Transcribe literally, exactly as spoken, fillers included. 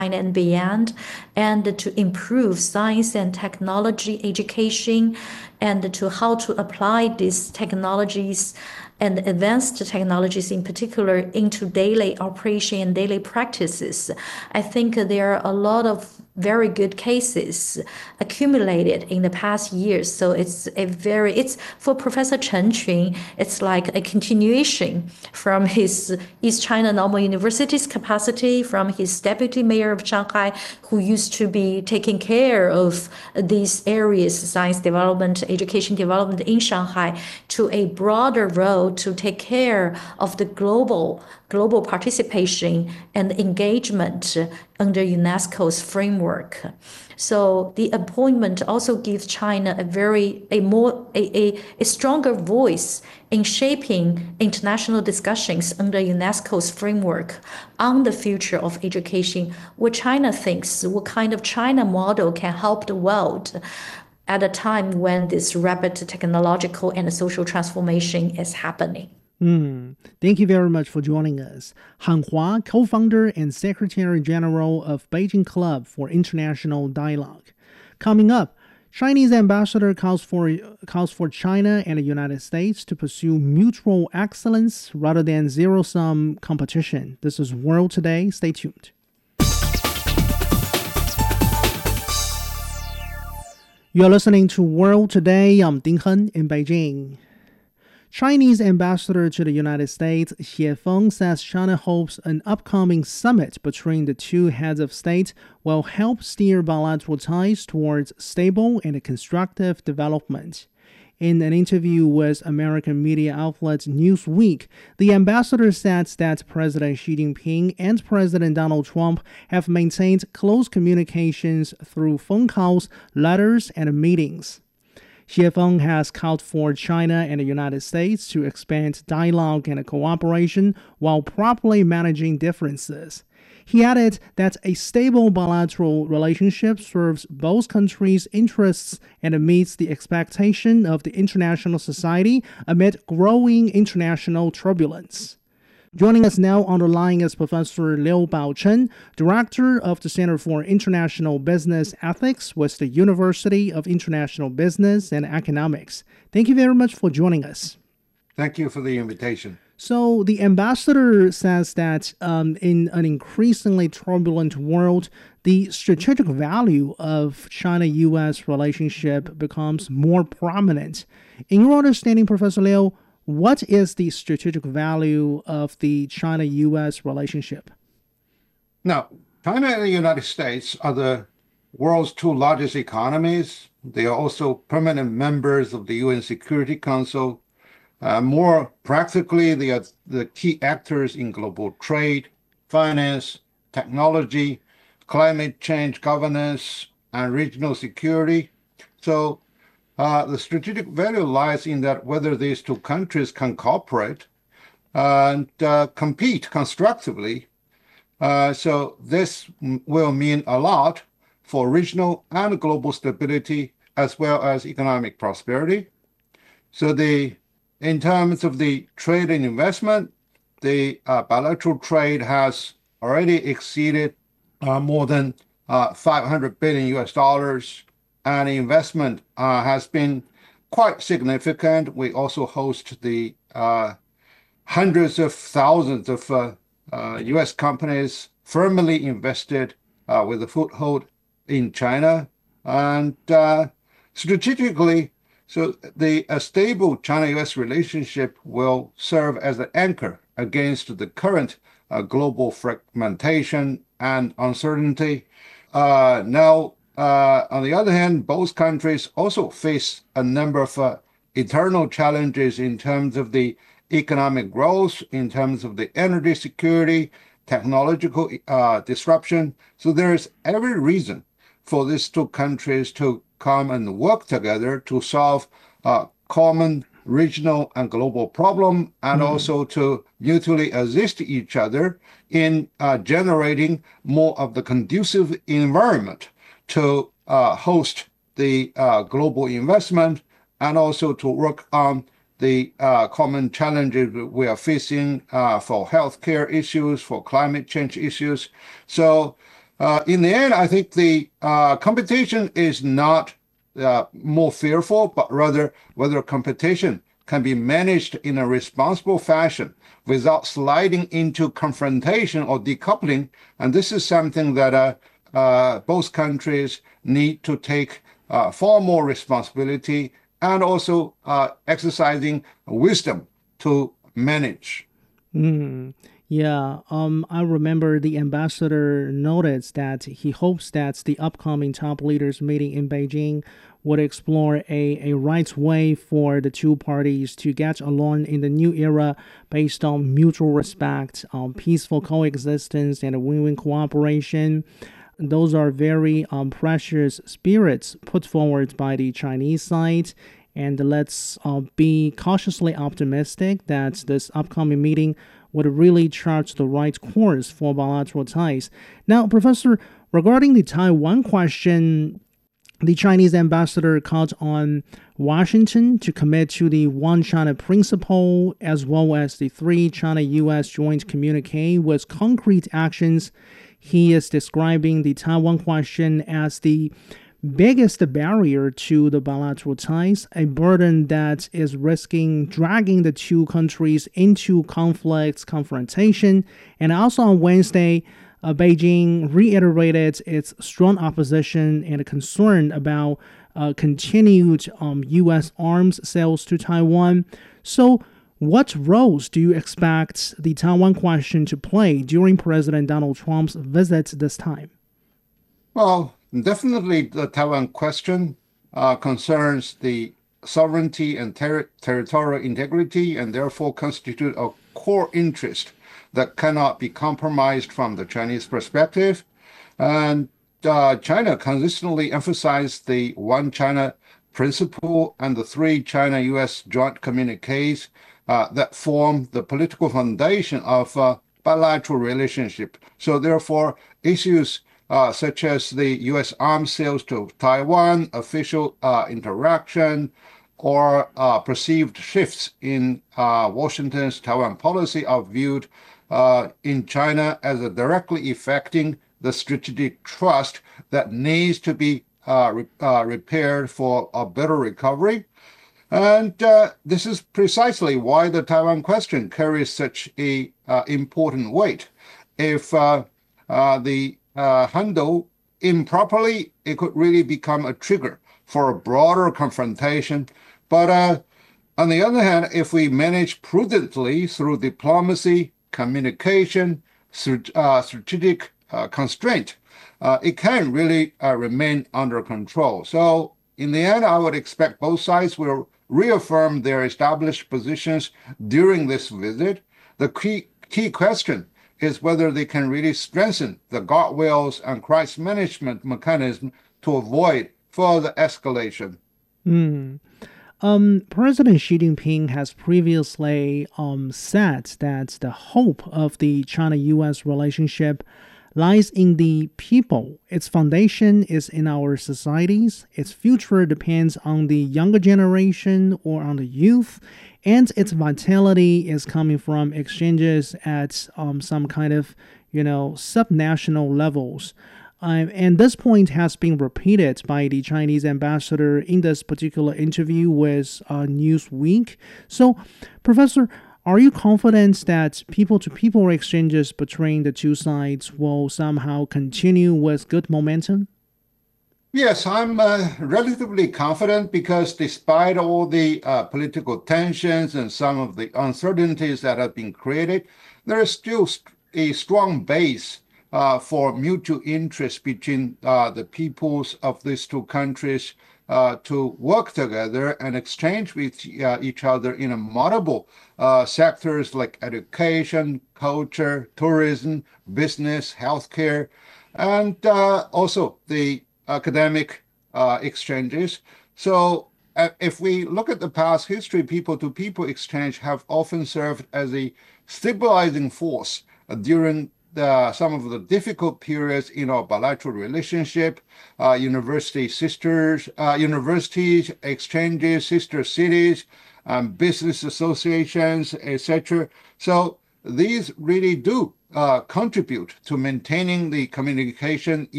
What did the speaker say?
and beyond, and to improve science and technology education, and to how to apply these technologies and advanced technologies in particular into daily operation and daily practices. I think there are a lot of very good cases accumulated in the past years. So it's a very, it's for Professor Chen Qun, it's like a continuation from his East China Normal University's capacity, from his deputy mayor of Shanghai, who used to be taking care of these areas, science development, education development in Shanghai, to a broader role to take care of the global global participation and engagement under UNESCO's framework. So the appointment also gives China a very a more a, a, a stronger voice in shaping international discussions under UNESCO's framework on the future of education, what China thinks, what kind of China model can help the world at a time when this rapid technological and social transformation is happening. Mm, thank you very much for joining us. Han Hua, co-founder and Secretary General of Beijing Club for International Dialogue. Coming up, Chinese ambassador calls for calls for China and the United States to pursue mutual excellence rather than zero-sum competition. This is World Today. Stay tuned. You're listening to World Today. I'm Ding Hen in Beijing. Chinese ambassador to the United States, Xie Feng, says China hopes an upcoming summit between the two heads of state will help steer bilateral ties towards stable and constructive development. In an interview with American media outlet Newsweek, the ambassador said that President Xi Jinping and President Donald Trump have maintained close communications through phone calls, letters, and meetings. Xie Feng has called for China and the United States to expand dialogue and cooperation while properly managing differences. He added that a stable bilateral relationship serves both countries' interests and meets the expectation of the international society amid growing international turbulence. Joining us now on the line is Professor Liu Baochen, Director of the Center for International Business Ethics with the University of International Business and Economics. Thank you very much for joining us. Thank you for the invitation. So the ambassador says that um, in an increasingly turbulent world, the strategic value of China-U S relationship becomes more prominent. In your understanding, Professor Liu, what is the strategic value of the China-U S relationship? Now, China and the United States are the world's two largest economies. They are also permanent members of the U N Security Council. Uh, more practically, they are the key actors in global trade, finance, technology, climate change governance, and regional security. So Uh, the strategic value lies in that whether these two countries can cooperate and uh, compete constructively. Uh, so this m- will mean a lot for regional and global stability as well as economic prosperity. So the in terms of the trade and investment, the uh, bilateral trade has already exceeded uh, more than uh, five hundred billion U S dollars. And investment uh, has been quite significant. We also host the uh, hundreds of thousands of uh, uh, U S companies firmly invested uh, with a foothold in China. And uh, strategically, so the a stable China-U S relationship will serve as an anchor against the current uh, global fragmentation and uncertainty. Uh, now, Uh, on the other hand, both countries also face a number of uh, eternal challenges in terms of the economic growth, in terms of the energy security, technological uh, disruption. So there is every reason for these two countries to come and work together to solve uh, common regional and global problem, and mm. also to mutually assist each other in uh, generating more of the conducive environment to uh, host the uh, global investment and also to work on the uh, common challenges we are facing uh, for healthcare issues, for climate change issues. So uh, in the end, I think the uh, competition is not uh, more fearful, but rather whether competition can be managed in a responsible fashion without sliding into confrontation or decoupling. And this is something that uh, uh, both countries need to take uh, far more responsibility and also uh, exercising wisdom to manage. Mm, yeah, um, I remember the ambassador noted that he hopes that the upcoming top leaders meeting in Beijing would explore a, a right way for the two parties to get along in the new era based on mutual respect, um, peaceful coexistence, and a win-win cooperation. Those are very um, precious spirits put forward by the Chinese side. And let's uh, be cautiously optimistic that this upcoming meeting would really chart the right course for bilateral ties. Now, Professor, regarding the Taiwan question, the Chinese ambassador called on Washington to commit to the One China principle as well as the three China-U S joint communique with concrete actions. He is describing the Taiwan question as the biggest barrier to the bilateral ties, a burden that is risking dragging the two countries into conflicts, confrontation. And also on Wednesday, uh, Beijing reiterated its strong opposition and concern about uh, continued um, U S arms sales to Taiwan. So, what roles do you expect the Taiwan question to play during President Donald Trump's visit this time? Well, definitely the Taiwan question uh, concerns the sovereignty and ter- territorial integrity and therefore constitute a core interest that cannot be compromised from the Chinese perspective. And uh, China consistently emphasized the One China principle and the three China-U S joint communiques uh, that form the political foundation of uh, bilateral relationship. So therefore, issues Uh, such as the U S arms sales to Taiwan, official uh, interaction, or uh, perceived shifts in uh, Washington's Taiwan policy are viewed uh, in China as a directly affecting the strategic trust that needs to be uh, re- uh, repaired for a better recovery. And uh, this is precisely why the Taiwan question carries such a uh, important weight. If uh, uh, the uh, handled improperly, it could really become a trigger for a broader confrontation. But uh, on the other hand, if we manage prudently through diplomacy, communication, uh, strategic uh, constraint, uh, it can really uh, remain under control. So in the end, I would expect both sides will reaffirm their established positions during this visit. The key, key question is whether they can really strengthen the guardrails and crisis management mechanism to avoid further escalation. Mm. Um, President Xi Jinping has previously um, said that the hope of the China-U S relationship lies in the people. Its foundation is in our societies. Its future depends on the younger generation or on the youth. And its vitality is coming from exchanges at um, some kind of, you know, subnational levels. Um, and this point has been repeated by the Chinese ambassador in this particular interview with uh, Newsweek. So, Professor, are you confident that people-to-people exchanges between the two sides will somehow continue with good momentum? Yes, I'm uh, relatively confident because despite all the uh, political tensions and some of the uncertainties that have been created, there is still a strong base uh, for mutual interest between uh, the peoples of these two countries uh, to work together and exchange with uh, each other in a multiple uh, sectors like education, culture, tourism, business, healthcare, and uh, also the academic uh, exchanges. So uh, if we look at the past history, people-to-people exchange have often served as a stabilizing force uh, during the, some of the difficult periods in our bilateral relationship, uh, university sisters, uh, universities, exchanges, sister cities, um, business associations, et cetera. So these really do uh, contribute to maintaining the communication